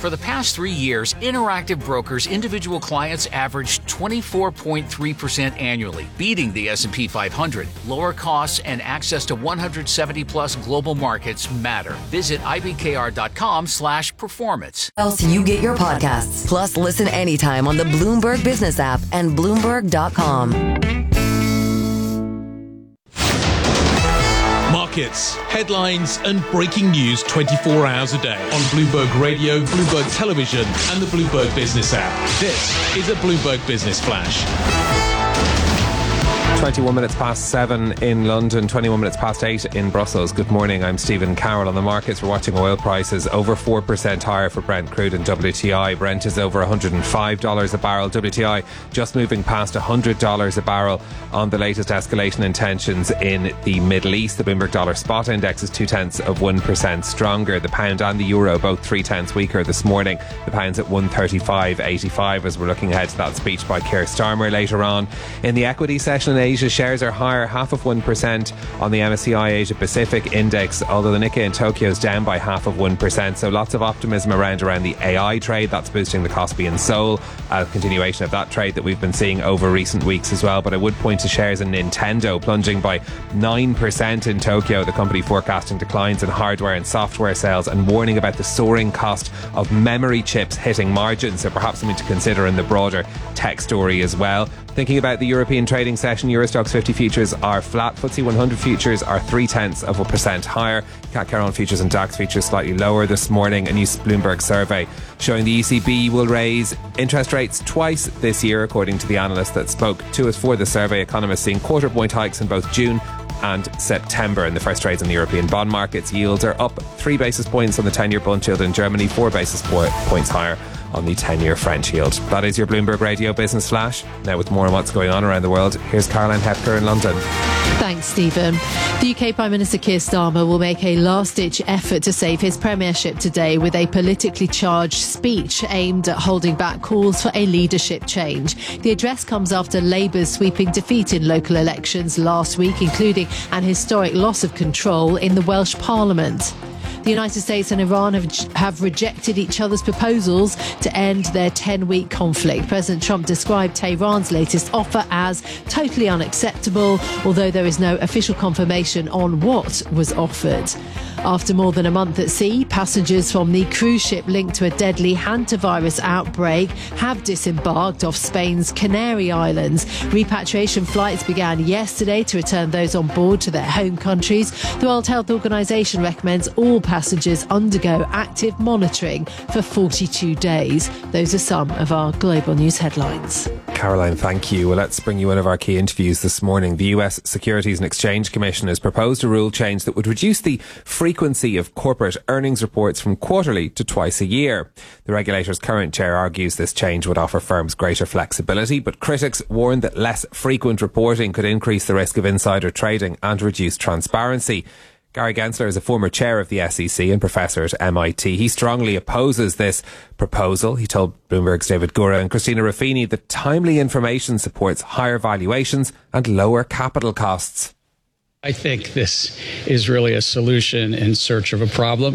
For the past 3 years, Interactive Brokers individual clients averaged 24.3% annually, beating the S&P 500. Lower costs and access to 170-plus global markets matter. Visit ibkr.com/performance. Else you get your podcasts. Plus, listen anytime on the Bloomberg Business app and Bloomberg.com. Markets, headlines and breaking news 24 hours a day on Bloomberg Radio, Bloomberg Television and the Bloomberg Business app. This is a Bloomberg Business Flash. 21 minutes past 7 in London, 21 minutes past 8 in Brussels. Good morning, I'm Stephen Carroll. On the markets, we're watching oil prices over 4% higher for Brent crude and WTI. Brent is over $105 a barrel. WTI just moving past $100 a barrel on the latest escalation in tensions in the Middle East. The Bloomberg Dollar Spot Index is 0.2% stronger. The pound and the euro both 0.3 weaker this morning. The pound's at 135.85 as we're looking ahead to that speech by Keir Starmer later on. In the equity session in Asia, shares are higher 0.5% on the MSCI Asia Pacific Index, although the Nikkei in Tokyo is down by 0.5%. So lots of optimism around the AI trade. That's boosting the Kospi in Seoul. A continuation of that trade that we've been seeing over recent weeks as well. But I would point to shares in Nintendo plunging by 9% in Tokyo. The company forecasting declines in hardware and software sales and warning about the soaring cost of memory chips hitting margins. So perhaps something to consider in the broader tech story as well. Thinking about the European trading session, Eurostoxx 50 futures are flat. FTSE 100 futures are 0.3% higher. CAC Carron futures and DAX futures slightly lower this morning. A new Bloomberg survey showing the ECB will raise interest rates twice this year, according to the analyst that spoke to us for the survey. Economists seeing quarter-point hikes in both June and September. In the first trades on the European bond markets, yields are up 3 basis points on the 10-year bund yield in Germany, 4 basis points higher on the 10-year French yield. That is your Bloomberg Radio Business Flash. Now with more on what's going on around the world, here's Caroline Hepker in London. Thanks, Stephen. The UK Prime Minister Keir Starmer will make a last-ditch effort to save his premiership today with a politically charged speech aimed at holding back calls for a leadership change. The address comes after Labour's sweeping defeat in local elections last week, including an historic loss of control in the Welsh Parliament. The United States and Iran have rejected each other's proposals to end their 10-week conflict. President Trump described Tehran's latest offer as totally unacceptable, although there is no official confirmation on what was offered. After more than a month at sea, passengers from the cruise ship linked to a deadly hantavirus outbreak have disembarked off Spain's Canary Islands. Repatriation flights began yesterday to return those on board to their home countries. The World Health Organization recommends all passengers undergo active monitoring for 42 days. Those are some of our global news headlines. Caroline, thank you. Well, let's bring you one of our key interviews this morning. The US Securities and Exchange Commission has proposed a rule change that would reduce the frequency of corporate earnings reports from quarterly to twice a year. The regulator's current chair argues this change would offer firms greater flexibility, but critics warn that less frequent reporting could increase the risk of insider trading and reduce transparency. Gary Gensler is a former chair of the SEC and professor at MIT. He strongly opposes this proposal. He told Bloomberg's David Gura and Christina Ruffini that timely information supports higher valuations and lower capital costs. I think this is really a solution in search of a problem.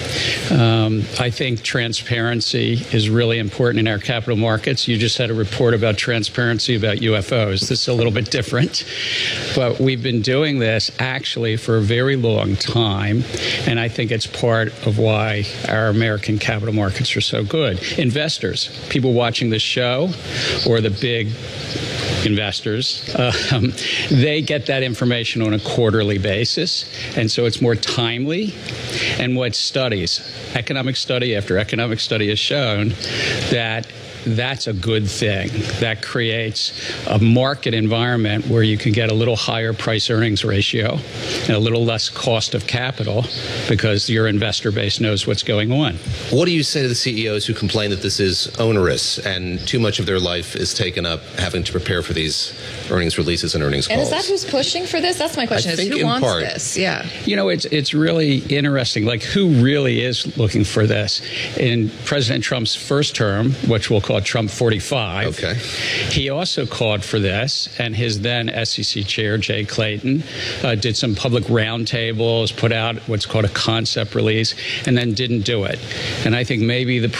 I think transparency is really important in our capital markets. You just had a report about transparency about UFOs. This is a little bit different, but we've been doing this actually for a very long time, and I think it's part of why our American capital markets are so good. Investors, people watching this show, or the big investors, they get that information on a quarterly basis, and so it's more timely. And what studies, economic study after economic study has shown that that's a good thing. That creates a market environment where you can get a little higher price earnings ratio and a little less cost of capital because your investor base knows what's going on. What do you say to the CEOs who complain that this is onerous and too much of their life is taken up having to prepare for these earnings releases and earnings calls? And is that who's pushing for this? That's my question. Who wants this? Yeah. You know, it's really interesting. Like, who really is looking for this? In President Trump's first term, which we'll call Trump 45, okay, he also called for this, and his then SEC chair, Jay Clayton, did some public roundtables, put out what's called a concept release, and then didn't do it. And I think maybe the